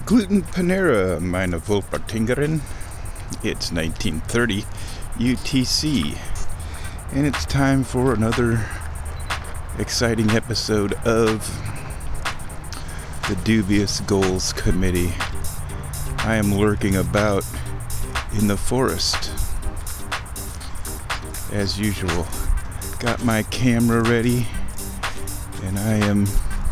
Gluten Panera, meine Wolpertingeren. It's 1930 UTC, and it's time for another exciting episode of the Dubious Goals Committee. I am lurking about in the forest, as usual. Got my camera ready, and I am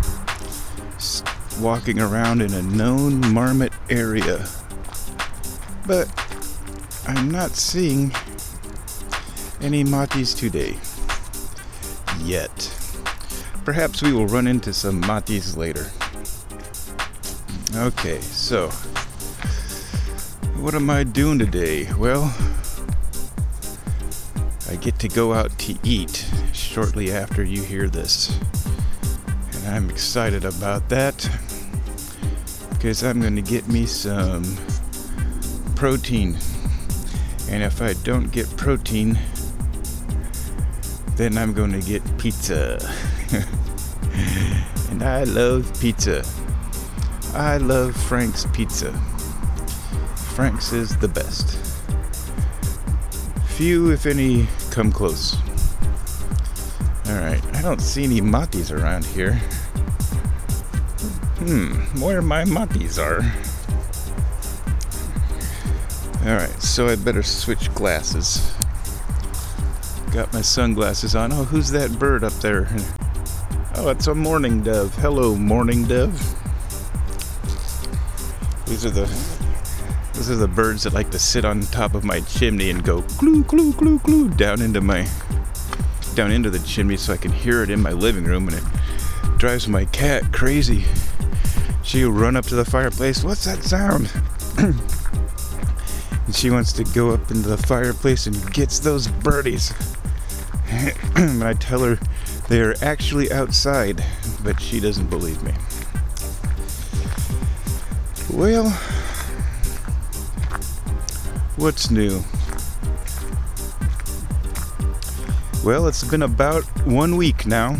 walking around in a known marmot area, but I'm not seeing any matis today yet. Perhaps we will run into some matis later. Okay, so what am I doing today? Well, I get to go out to eat shortly after you hear this, and I'm excited about that because I'm going to get me some protein, and if I don't get protein, then I'm going to get pizza. And I love pizza. I love Frank's Pizza. Frank's is the best. Few, if any, come close. Alright, I don't see any matis around here. Where my matis are. Alright, so I better switch glasses. Got my sunglasses on. Oh, who's that bird up there? Oh, it's a mourning dove. Hello, mourning dove. These are the birds that like to sit on top of my chimney and go glue, glue, glue, glue down into the chimney so I can hear it in my living room, and it drives my cat crazy. She'll run up to the fireplace. What's that sound? And she wants to go up into the fireplace and gets those birdies. And I tell her they are actually outside, but she doesn't believe me. Well, what's new? Well, it's been about 1 week now.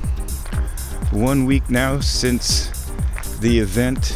1 week now since the event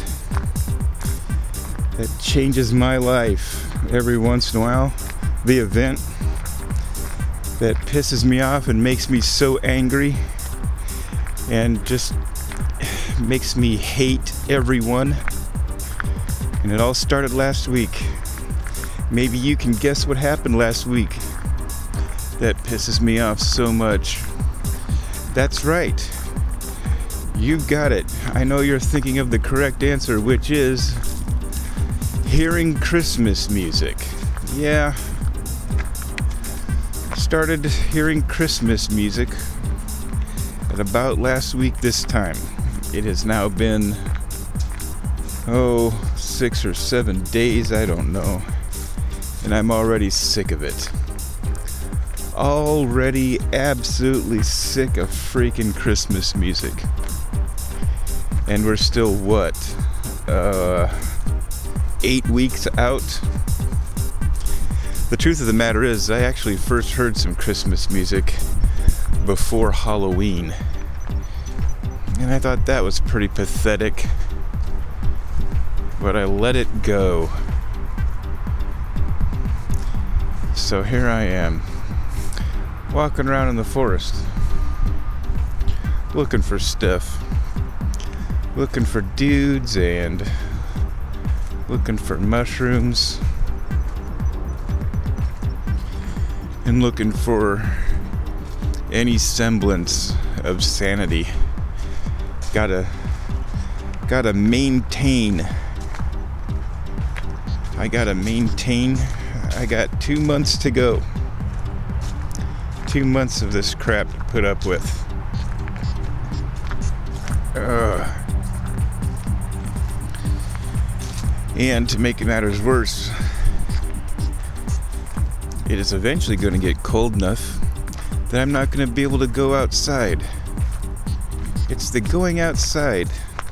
that changes my life every once in a while. The event that pisses me off and makes me so angry and just makes me hate everyone. And it all started last week. Maybe you can guess what happened last week that pisses me off so much. That's right. You got it. I know you're thinking of the correct answer, which is hearing Christmas music. Yeah. Started hearing Christmas music at about last week this time. It has now been 6 or 7 days, I don't know. And I'm already sick of it. Already absolutely sick of freaking Christmas music. And we're still, 8 weeks out? The truth of the matter is, I actually first heard some Christmas music before Halloween. And I thought that was pretty pathetic. But I let it go. So here I am, walking around in the forest, looking for stuff. Looking for dudes and looking for mushrooms and looking for any semblance of sanity. Gotta maintain. I got 2 months to go. 2 months of this crap to put up with. And to make matters worse, it is eventually going to get cold enough that I'm not going to be able to go outside. It's the going outside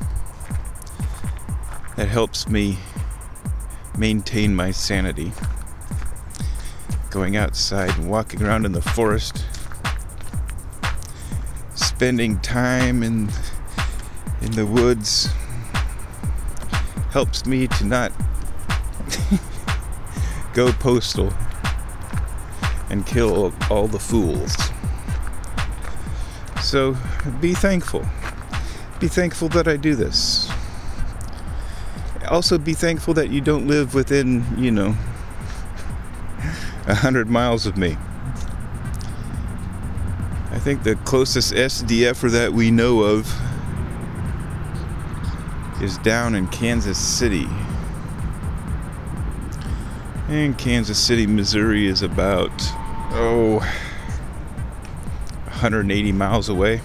that helps me maintain my sanity. Going outside and walking around in the forest, spending time in the woods, helps me to not go postal and kill all the fools. So be thankful. Be thankful that I do this. Also be thankful that you don't live within, 100 miles of me. I think the closest SDFer that we know of is down in Kansas City. And Kansas City, Missouri is about, 180 miles away.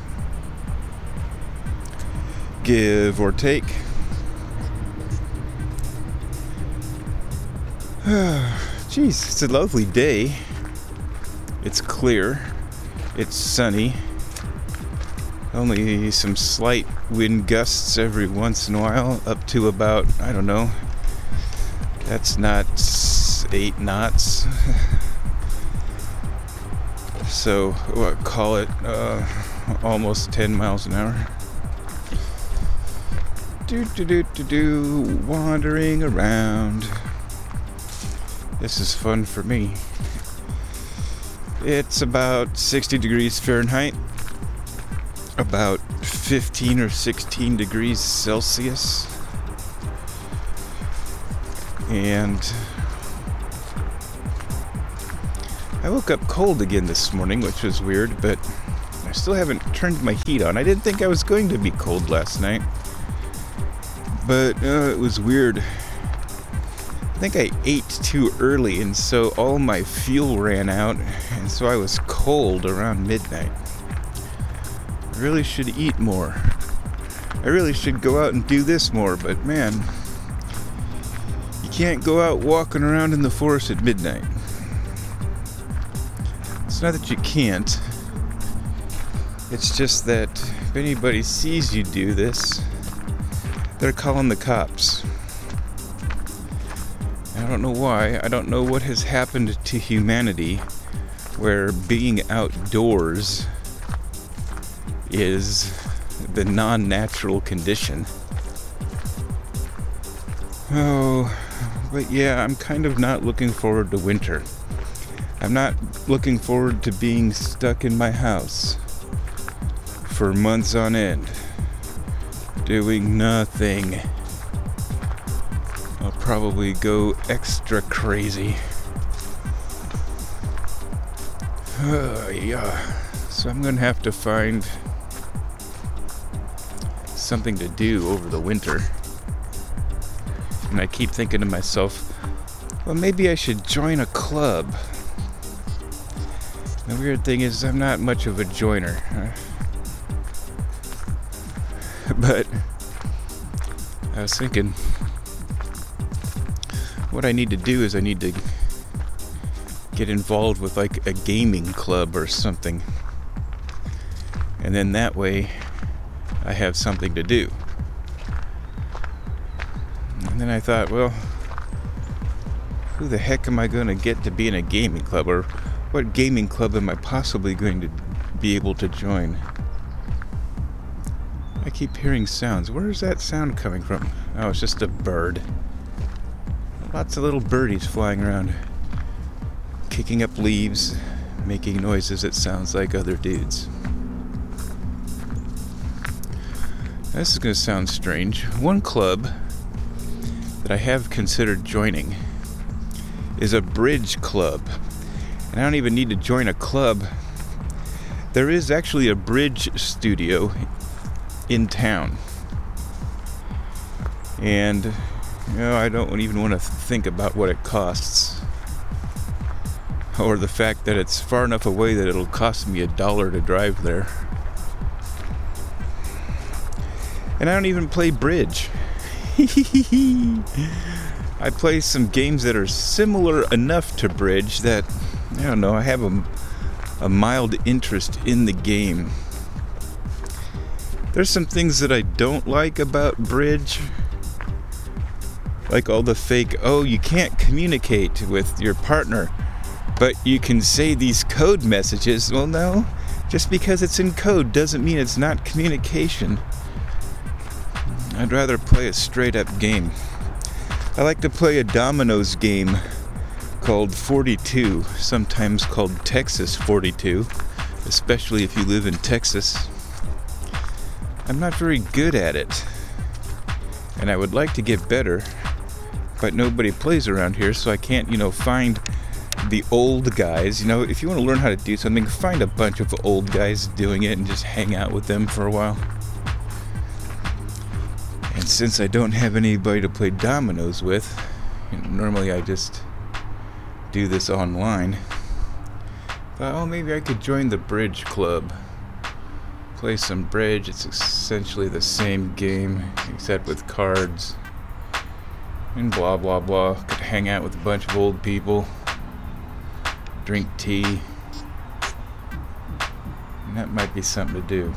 Give or take. Jeez, it's a lovely day. It's clear. It's sunny. Only some slight wind gusts every once in a while, up to about, I don't know, that's not 8 knots. So, call it almost 10 miles an hour. Wandering around. This is fun for me. It's about 60 degrees Fahrenheit, about 15 or 16 degrees Celsius, and I woke up cold again this morning, which was weird, but I still haven't turned my heat on. I didn't think I was going to be cold last night, but it was weird. I think I ate too early, and so all my fuel ran out, and so I was cold around midnight. I really should eat more. I really should go out and do this more, but man, you can't go out walking around in the forest at midnight. It's not that you can't. It's just that if anybody sees you do this, they're calling the cops. I don't know why. I don't know what has happened to humanity where being outdoors is the non-natural condition. Oh, but yeah, I'm kind of not looking forward to winter. I'm not looking forward to being stuck in my house for months on end, doing nothing. I'll probably go extra crazy. Yeah. So I'm gonna have to find something to do over the winter. And I keep thinking to myself, well, maybe I should join a club. The weird thing is I'm not much of a joiner. But I was thinking, what I need to do is I need to get involved with like a gaming club or something. And then that way I have something to do. And then I thought, well, who the heck am I going to get to be in a gaming club? Or what gaming club am I possibly going to be able to join? I keep hearing sounds. Where is that sound coming from? Oh, it's just a bird. Lots of little birdies flying around, kicking up leaves, making noises that sounds like other dudes. This is going to sound strange. One club that I have considered joining is a bridge club. And I don't even need to join a club. There is actually a bridge studio in town. And I don't even want to think about what it costs. Or the fact that it's far enough away that it'll cost me $1 to drive there. And I don't even play bridge. I play some games that are similar enough to bridge that, I don't know, I have a mild interest in the game. There's some things that I don't like about bridge. Like all the fake, you can't communicate with your partner, but you can say these code messages. Well, no, just because it's in code doesn't mean it's not communication. I'd rather play a straight up game. I like to play a dominoes game called 42, sometimes called Texas 42, especially if you live in Texas. I'm not very good at it, and I would like to get better, but nobody plays around here, so I can't, find the old guys. If you want to learn how to do something, find a bunch of old guys doing it and just hang out with them for a while. And since I don't have anybody to play dominoes with, normally I just do this online. Thought, maybe I could join the bridge club. Play some bridge. It's essentially the same game, except with cards. And blah, blah, blah. Could hang out with a bunch of old people. Drink tea. And that might be something to do.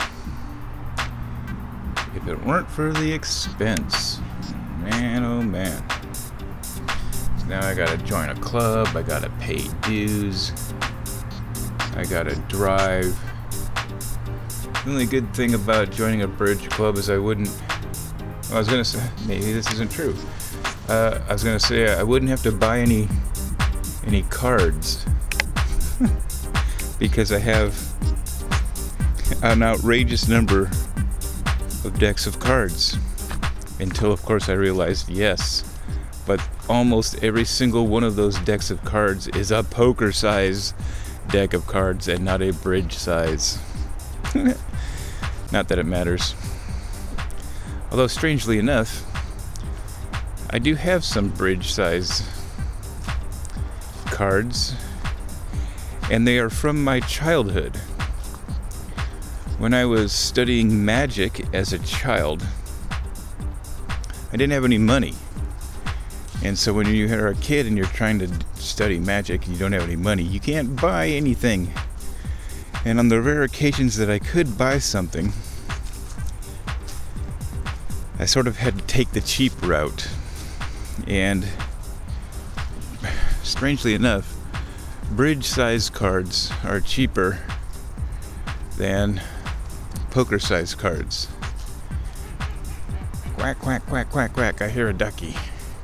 If it weren't for the expense. Man, oh man. So now I gotta join a club. I gotta pay dues. I gotta drive. The only good thing about joining a bridge club is I was gonna say, maybe this isn't true. I was gonna say I wouldn't have to buy any cards because I have an outrageous number of decks of cards. Until, of course, I realized yes, but almost every single one of those decks of cards is a poker size deck of cards and not a bridge size. Not that it matters. Although, strangely enough, I do have some bridge size cards, and they are from my childhood. When I was studying magic as a child, I didn't have any money. And so when you're a kid and you're trying to study magic and you don't have any money, you can't buy anything. And on the rare occasions that I could buy something, I sort of had to take the cheap route. And strangely enough, bridge-sized cards are cheaper than poker-sized cards. Quack, quack, quack, quack, quack. I hear a ducky.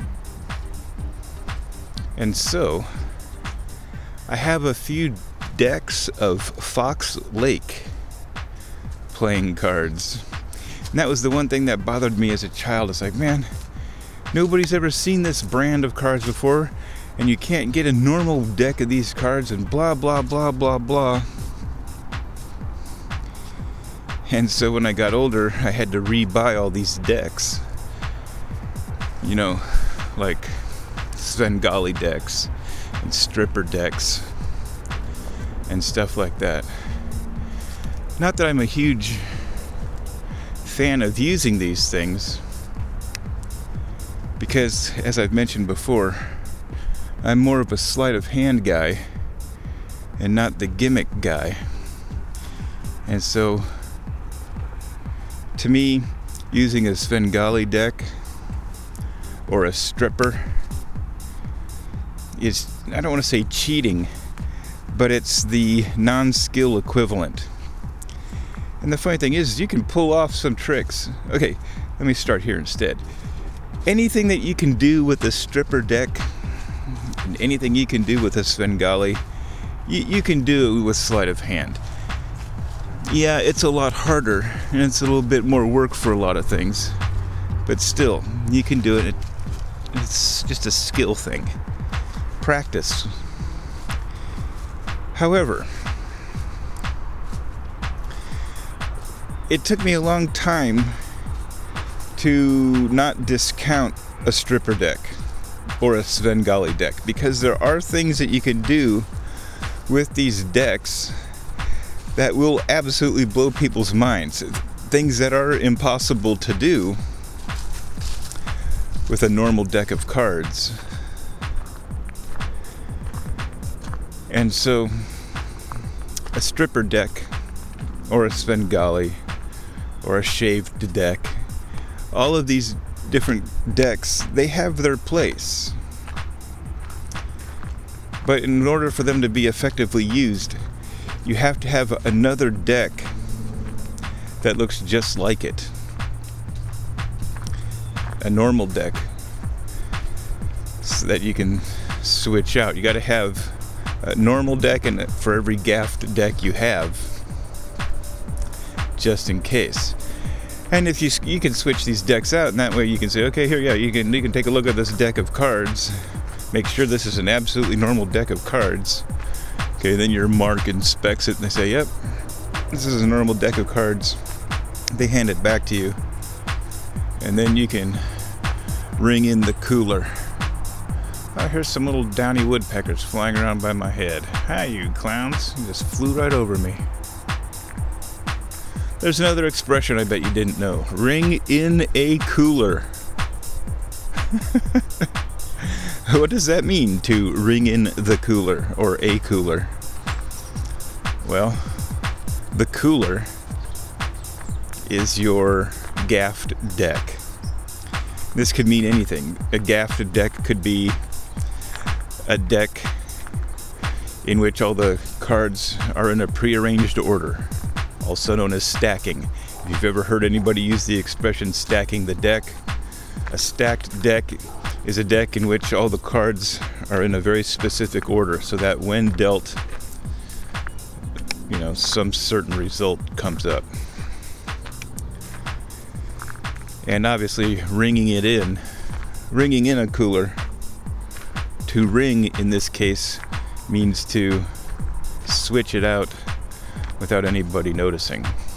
And so, I have a few decks of Fox Lake playing cards. And that was the one thing that bothered me as a child. It's like, man, nobody's ever seen this brand of cards before, and you can't get a normal deck of these cards, and blah, blah, blah, blah, blah. And so when I got older, I had to re-buy all these decks. Like Svengali decks and stripper decks and stuff like that. Not that I'm a huge fan of using these things, because, as I've mentioned before, I'm more of a sleight of hand guy and not the gimmick guy. And so, to me, using a Svengali deck or a stripper is, I don't want to say cheating, but it's the non-skill equivalent. And the funny thing is, you can pull off some tricks. Okay, let me start here instead. Anything that you can do with a stripper deck, and anything you can do with a Svengali, you can do it with sleight of hand. Yeah, it's a lot harder, and it's a little bit more work for a lot of things. But still, you can do it. It's just a skill thing. Practice. However, it took me a long time to not discount a stripper deck or a Svengali deck, because there are things that you can do with these decks that will absolutely blow people's minds. Things that are impossible to do with a normal deck of cards. And so, a stripper deck, or a Svengali, or a shaved deck, all of these different decks, they have their place. But in order for them to be effectively used, you have to have another deck that looks just like it. A normal deck. so that you can switch out. You got to have a normal deck and for every gaffed deck you have, just in case. And if you can switch these decks out, and that way you can say, okay, here, yeah, you can take a look at this deck of cards, make sure this is an absolutely normal deck of cards. Okay, then your mark inspects it and they say, yep, this is a normal deck of cards. They hand it back to you, and then you can ring in the cooler. Oh, here's some little downy woodpeckers flying around by my head. Hi, you clowns. You just flew right over me. There's another expression I bet you didn't know. Ring in a cooler. What does that mean, to ring in the cooler or a cooler? Well, the cooler is your gaffed deck. This could mean anything. A gaffed deck could be a deck in which all the cards are in a prearranged order, also known as stacking. If you've ever heard anybody use the expression stacking the deck, a stacked deck is a deck in which all the cards are in a very specific order, so that when dealt, some certain result comes up. And obviously ringing in a cooler, to ring in this case means to switch it out without anybody noticing.